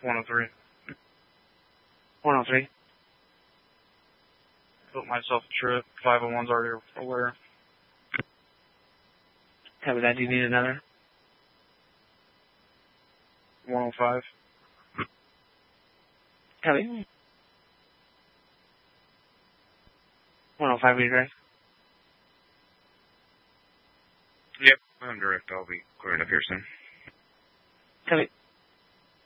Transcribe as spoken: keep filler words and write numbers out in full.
one oh three. one oh three. Built myself a trip. five oh one's already aware. Copy that. Do you need another? one oh five. Copy. one oh five, are you correct? Yep, I'm direct. I'll be clearing up here soon. Copy.